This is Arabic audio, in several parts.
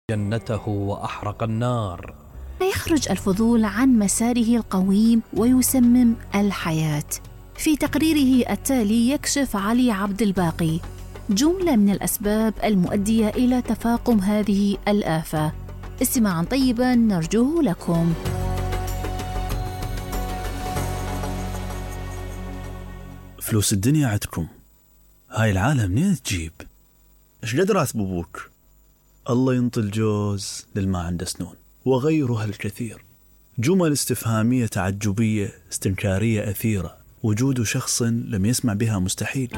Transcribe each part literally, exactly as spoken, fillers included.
جنته وأحرق النار. فيخرج الفضول عن مساره القويم ويسمم الحياة. في تقريره التالي يكشف علي عبد الباقي جملة من الأسباب المؤدية إلى تفاقم هذه الآفة. استماعاً طيباً نرجوه لكم. فلوس الدنيا عندكم، هاي العالم منين تجيب؟ ايش قد راتب ابوك؟ الله ينطي الجوز للما عنده سنون، وغيرها الكثير. جمل استفهامية تعجبية استنكارية أثيرة، وجود شخص لم يسمع بها مستحيل.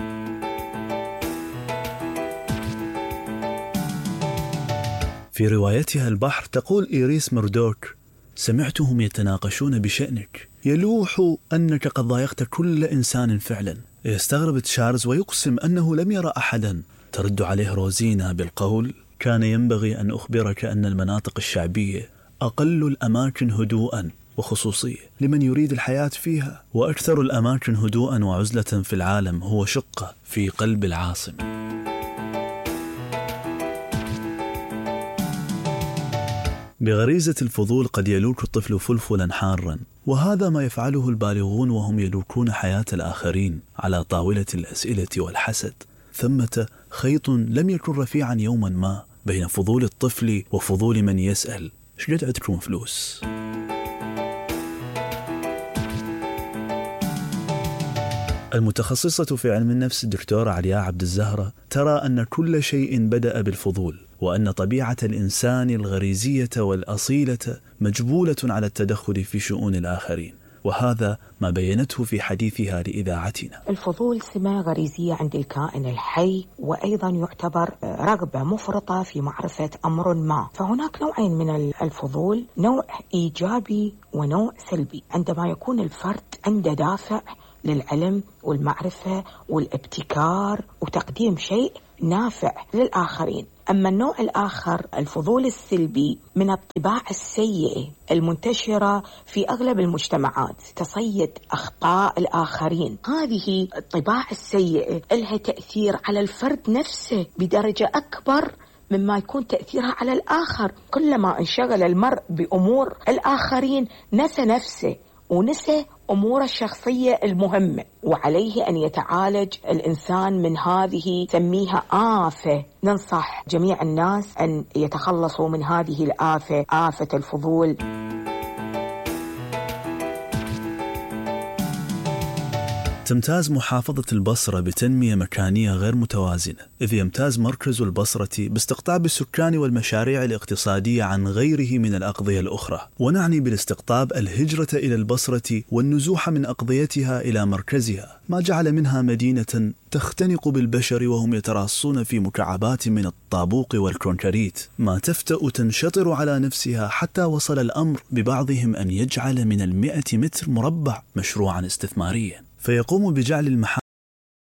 في روايتها البحر تقول إيريس مردوك: سمعتهم يتناقشون بشأنك، يلوح أنك قد ضايقت كل إنسان فعلا. يستغرب تشارلز ويقسم أنه لم يرى أحدا. ترد عليه روزينا بالقول: كان ينبغي أن أخبرك أن المناطق الشعبية أقل الأماكن هدوءا وخصوصية لمن يريد الحياة فيها، وأكثر الأماكن هدوءا وعزلة في العالم هو شقة في قلب العاصمة. بغريزة الفضول قد يلوك الطفل فلفلا حارا، وهذا ما يفعله البالغون وهم يلوكون حياة الآخرين على طاولة الأسئلة والحسد. ثمة خيط لم يكن رفيعا يوما ما بين فضول الطفل وفضول من يسأل: ايش قد عندكم فلوس؟ المتخصصة في علم النفس الدكتورة علياء عبد الزهرة ترى أن كل شيء بدأ بالفضول، وأن طبيعة الإنسان الغريزية والأصيلة مجبولة على التدخل في شؤون الآخرين، وهذا ما بينته في حديثها لإذاعتنا. الفضول سمة غريزية عند الكائن الحي، وأيضا يعتبر رغبة مفرطة في معرفة أمر ما. فهناك نوعين من الفضول، نوع إيجابي ونوع سلبي. عندما يكون الفرد عنده دافع للعلم والمعرفة والابتكار وتقديم شيء نافع للآخرين. أما النوع الآخر، الفضول السلبي، من الطباع السيئة المنتشرة في أغلب المجتمعات، تصيد أخطاء الآخرين. هذه الطباع السيئة لها تأثير على الفرد نفسه بدرجة أكبر مما يكون تأثيرها على الآخر. كلما انشغل المرء بأمور الآخرين نسى نفسه ونسى أمور الشخصية المهمة، وعليه أن يتعالج الإنسان من هذه، سميها آفة. ننصح جميع الناس أن يتخلصوا من هذه الآفة، آفة الفضول. تمتاز محافظة البصرة بتنمية مكانية غير متوازنة، إذ يمتاز مركز البصرة باستقطاب السكان والمشاريع الاقتصادية عن غيره من الأقضية الأخرى. ونعني بالاستقطاب الهجرة إلى البصرة والنزوح من أقضيتها إلى مركزها، ما جعل منها مدينة تختنق بالبشر وهم يتراصون في مكعبات من الطابوق والكونكريت، ما تفتأ تنشطر على نفسها، حتى وصل الأمر ببعضهم أن يجعل من المئة متر مربع مشروعا استثماريا، فيقوم بجعل المحا